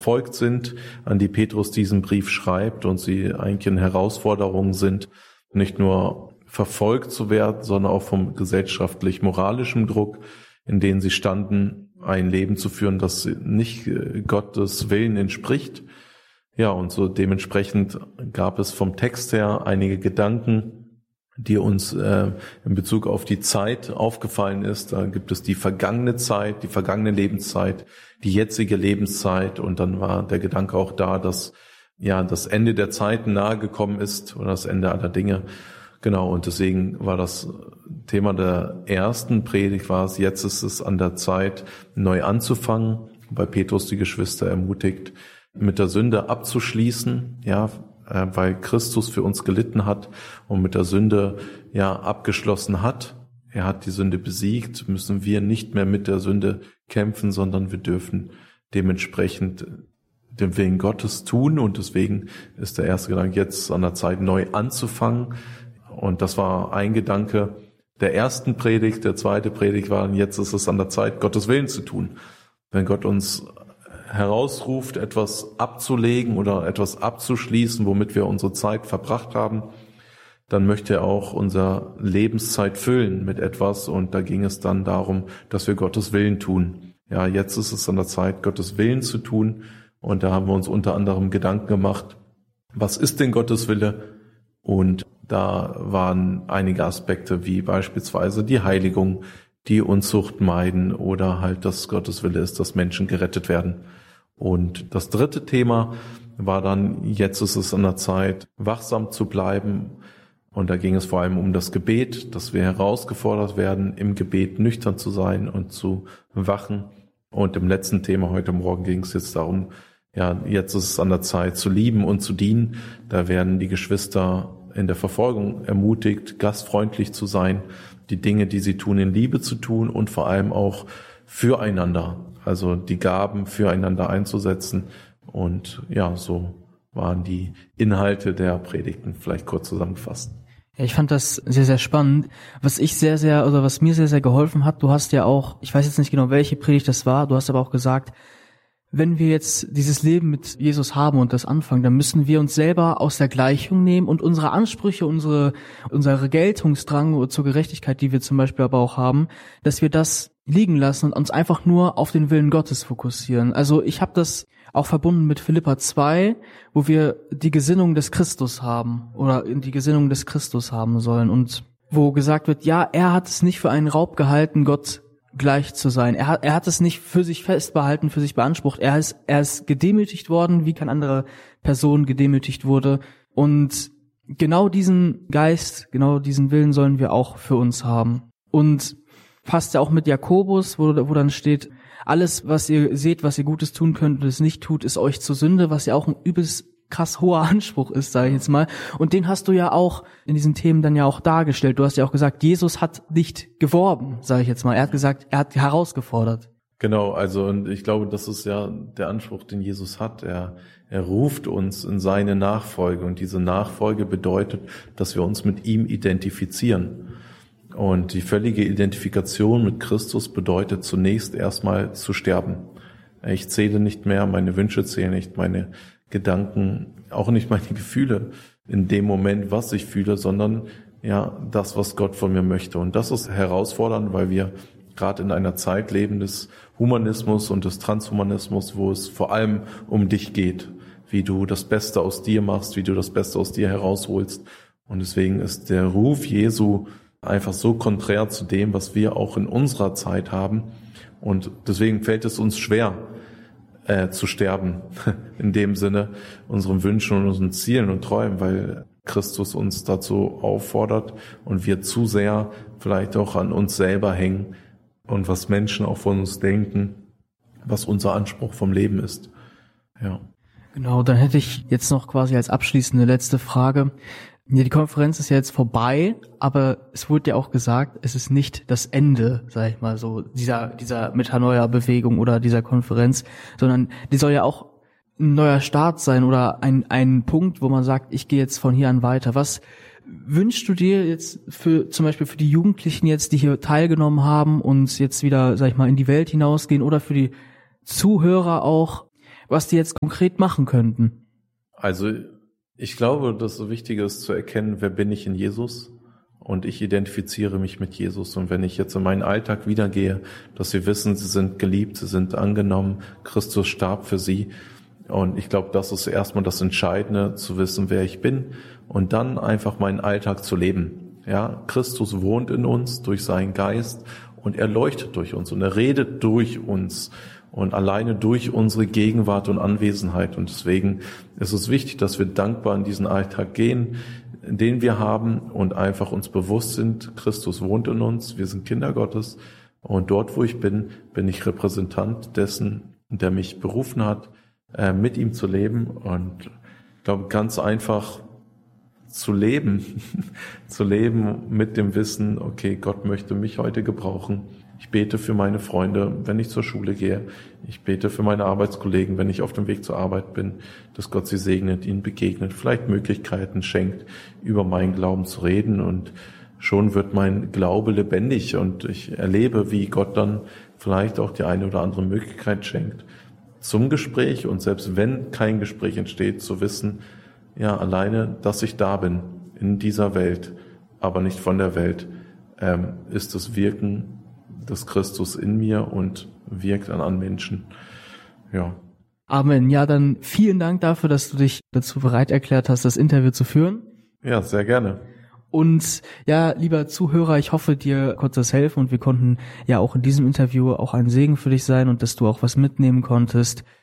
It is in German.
verfolgt sind, an die Petrus diesen Brief schreibt und sie eigentlich in Herausforderungen sind, nicht nur verfolgt zu werden, sondern auch vom gesellschaftlich-moralischen Druck, in denen sie standen, ein Leben zu führen, das nicht Gottes Willen entspricht. Ja, und so dementsprechend gab es vom Text her einige Gedanken, die uns in Bezug auf die Zeit aufgefallen ist. Da gibt es die vergangene Zeit, die vergangene Lebenszeit, die jetzige Lebenszeit, und dann war der Gedanke auch da, dass ja das Ende der Zeiten nahe gekommen ist oder das Ende aller Dinge. Genau, und deswegen war das Thema der ersten Predigt jetzt ist es an der Zeit, neu anzufangen, weil Petrus die Geschwister ermutigt, mit der Sünde abzuschließen, ja, weil Christus für uns gelitten hat und mit der Sünde ja abgeschlossen hat. Er hat die Sünde besiegt, müssen wir nicht mehr mit der Sünde kämpfen, sondern wir dürfen dementsprechend den Willen Gottes tun, und deswegen ist der erste Gedanke jetzt an der Zeit, neu anzufangen. Und das war ein Gedanke der ersten Predigt. Der zweite Predigt war, jetzt ist es an der Zeit, Gottes Willen zu tun. Wenn Gott uns herausruft, etwas abzulegen oder etwas abzuschließen, womit wir unsere Zeit verbracht haben, dann möchte er auch unsere Lebenszeit füllen mit etwas, und da ging es dann darum, dass wir Gottes Willen tun. Ja, jetzt ist es an der Zeit, Gottes Willen zu tun, und da haben wir uns unter anderem Gedanken gemacht, was ist denn Gottes Wille? Und da waren einige Aspekte wie beispielsweise die Heiligung, die Unzucht meiden oder halt, dass Gottes Wille ist, dass Menschen gerettet werden. Und das dritte Thema war dann, jetzt ist es an der Zeit, wachsam zu bleiben. Und da ging es vor allem um das Gebet, dass wir herausgefordert werden, im Gebet nüchtern zu sein und zu wachen. Und im letzten Thema heute Morgen ging es jetzt darum, ja, jetzt ist es an der Zeit zu lieben und zu dienen. Da werden die Geschwister in der Verfolgung ermutigt, gastfreundlich zu sein, die Dinge, die sie tun, in Liebe zu tun und vor allem auch füreinander, also die Gaben füreinander einzusetzen. Und ja, so waren die Inhalte der Predigten vielleicht kurz zusammengefasst. Ja, ich fand das sehr, sehr spannend. Was mir sehr, sehr geholfen hat, du hast ja auch, ich weiß jetzt nicht genau, welche Predigt das war, du hast aber auch gesagt, wenn wir jetzt dieses Leben mit Jesus haben und das anfangen, dann müssen wir uns selber aus der Gleichung nehmen und unsere Ansprüche, unsere Geltungsdrang zur Gerechtigkeit, die wir zum Beispiel aber auch haben, dass wir das liegen lassen und uns einfach nur auf den Willen Gottes fokussieren. Also ich habe das auch verbunden mit Philipper 2, wo wir die Gesinnung des Christus haben oder in die Gesinnung des Christus haben sollen, und wo gesagt wird, ja, er hat es nicht für einen Raub gehalten, Gott gleich zu sein. Er hat es nicht für sich festbehalten, für sich beansprucht. Er ist gedemütigt worden, wie keine andere Person gedemütigt wurde. Und genau diesen Geist, genau diesen Willen sollen wir auch für uns haben. Und passt ja auch mit Jakobus, wo dann steht, alles, was ihr seht, was ihr Gutes tun könnt und es nicht tut, ist euch zur Sünde, was ja auch ein übelst krass hoher Anspruch ist, sage ich jetzt mal. Und den hast du ja auch in diesen Themen dann ja auch dargestellt. Du hast ja auch gesagt, Jesus hat nicht geworben, sage ich jetzt mal. Er hat gesagt, er hat herausgefordert. Genau, also und ich glaube, das ist ja der Anspruch, den Jesus hat. Er ruft uns in seine Nachfolge, und diese Nachfolge bedeutet, dass wir uns mit ihm identifizieren. Und die völlige Identifikation mit Christus bedeutet zunächst erstmal zu sterben. Ich zähle nicht mehr, meine Wünsche zählen nicht, meine Gedanken, auch nicht meine Gefühle in dem Moment, was ich fühle, sondern ja, das, was Gott von mir möchte. Und das ist herausfordernd, weil wir gerade in einer Zeit leben des Humanismus und des Transhumanismus, wo es vor allem um dich geht, wie du das Beste aus dir machst, wie du das Beste aus dir herausholst. Und deswegen ist der Ruf Jesu einfach so konträr zu dem, was wir auch in unserer Zeit haben. Und deswegen fällt es uns schwer, zu sterben, in dem Sinne, unseren Wünschen und unseren Zielen und Träumen, weil Christus uns dazu auffordert und wir zu sehr vielleicht auch an uns selber hängen und was Menschen auch von uns denken, was unser Anspruch vom Leben ist. Ja. Genau, dann hätte ich jetzt noch quasi als abschließende letzte Frage. Ja, die Konferenz ist ja jetzt vorbei, aber es wurde ja auch gesagt, es ist nicht das Ende, sag ich mal so, dieser Metanoia-Bewegung oder dieser Konferenz, sondern die soll ja auch ein neuer Start sein oder ein Punkt, wo man sagt, ich gehe jetzt von hier an weiter. Was wünschst du dir jetzt zum Beispiel für die Jugendlichen jetzt, die hier teilgenommen haben und jetzt wieder, sag ich mal, in die Welt hinausgehen, oder für die Zuhörer auch? was die jetzt konkret machen könnten? Also ich glaube, das Wichtige ist zu erkennen, wer bin ich in Jesus, und ich identifiziere mich mit Jesus. Und wenn ich jetzt in meinen Alltag wiedergehe, dass sie wissen, sie sind geliebt, sie sind angenommen, Christus starb für sie. Und ich glaube, das ist erstmal das Entscheidende, zu wissen, wer ich bin und dann einfach meinen Alltag zu leben. Ja, Christus wohnt in uns durch seinen Geist und er leuchtet durch uns und er redet durch uns und alleine durch unsere Gegenwart und Anwesenheit. Und deswegen ist es wichtig, dass wir dankbar in diesen Alltag gehen, den wir haben, und einfach uns bewusst sind, Christus wohnt in uns, wir sind Kinder Gottes, und dort, wo ich bin, bin ich Repräsentant dessen, der mich berufen hat, mit ihm zu leben. Und ich glaube, ganz einfach zu leben mit dem Wissen, okay, Gott möchte mich heute gebrauchen. Ich bete für meine Freunde, wenn ich zur Schule gehe. Ich bete für meine Arbeitskollegen, wenn ich auf dem Weg zur Arbeit bin, dass Gott sie segnet, ihnen begegnet, vielleicht Möglichkeiten schenkt, über meinen Glauben zu reden. Und schon wird mein Glaube lebendig und ich erlebe, wie Gott dann vielleicht auch die eine oder andere Möglichkeit schenkt zum Gespräch. Und selbst wenn kein Gespräch entsteht, zu wissen, ja, alleine, dass ich da bin, in dieser Welt, aber nicht von der Welt, ist das Wirken des Christus in mir und wirkt an Menschen. Ja. Amen. Ja, dann vielen Dank dafür, dass du dich dazu bereit erklärt hast, das Interview zu führen. Ja, sehr gerne. Und ja, lieber Zuhörer, ich hoffe, dir konnte das helfen und wir konnten ja auch in diesem Interview auch ein Segen für dich sein und dass du auch was mitnehmen konntest.